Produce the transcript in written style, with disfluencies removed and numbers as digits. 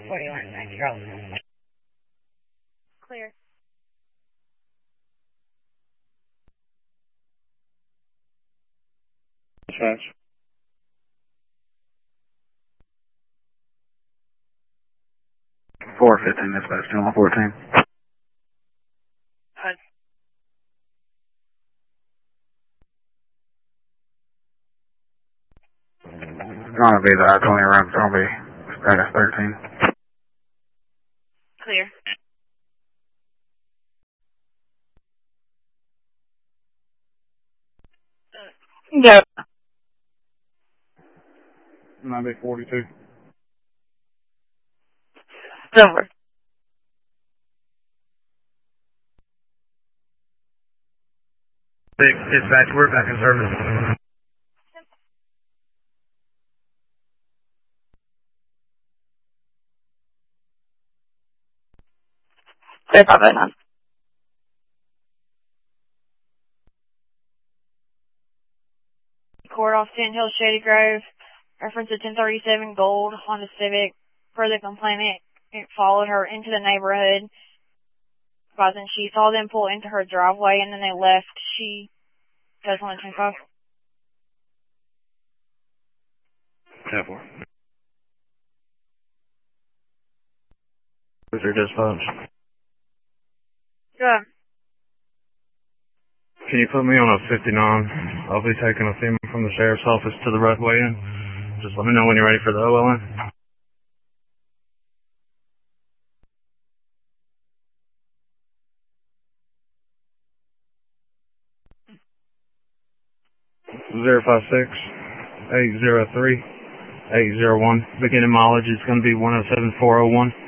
4190. Clear. Dispatch. 415 dispatch, 2114. HUD. It's gonna be the I-20 room, it's gonna be status 13. Clear. Go. Might be 42. Over. Dispatch, we're back in service. Clear 509. Court off Sand Hill, Shady Grove. Reference to 1037 Gold, Honda Civic. Per the complainant, it followed her into the neighborhood. Advising she saw them pull into her driveway and then they left. She does 125. 10-4. Where's your dispatch? Good. Can you put me on a 59? I'll be taking a female from the sheriff's office to the roadway in. Just let me know when you're ready for the OLN. Zero 56-803-801. Beginning mileage is going to be 107-401.